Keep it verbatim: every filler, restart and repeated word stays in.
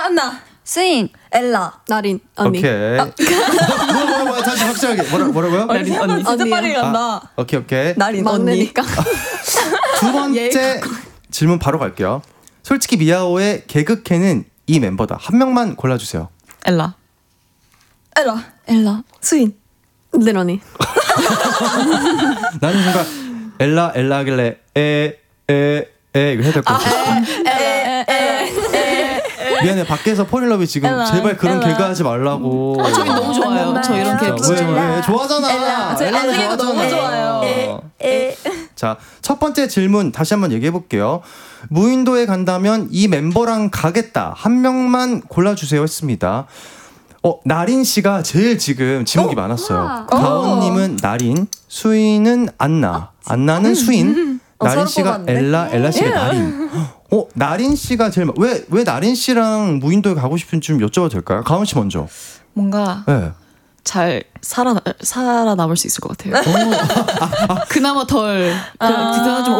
안나, 수인, 엘라, 나린 언니. 오케이. 아. 뭐야 뭐야 뭐야 다시 확실하게 뭐라 뭐라고요? 나린 언니. 진짜 빨리 간다. 아, 오케이 오케이. 나린 언니. 막내니까. 두 번째 질문 바로 갈게요. 솔직히 미아오의 개그캐는 이 멤버다. 한 명만 골라주세요. 엘라. 엘라, 엘라, 수인. 린 언니. 나는 순간 엘라 엘라 하길래 에에에 이거 해야 될 것 같아. 미안해 밖에서 폴리러비 지금 엘라, 제발 그런 엘라. 개그 하지 말라고. 어, 저희 너무 좋아요. 저 이런 자, 개그. 왜, 왜, 왜? 좋아하잖아. 엘라. 저 엘라는 엘라 좋아하잖아. 너무 좋아요. 어. 자, 첫 번째 질문 다시 한번 얘기해 볼게요. 무인도에 간다면 이 멤버랑 가겠다. 한 명만 골라주세요 했습니다. 어, 나린 씨가 제일 지금 지목이 많았어요. 가온님은 나린, 수인은 안나, 안나는 수인, 어, 나린 서로 씨가 뽑았네. 엘라, 엘라 씨가 나린. 어, 나린 씨가 제일 왜 왜 나린 씨랑 무인도에 가고 싶은지 좀 여쭤봐도 될까요? 가온 씨 먼저. 뭔가 네. 잘 살아 살아남을 수 있을 것 같아요. 그나마 덜 그, 그나마 좀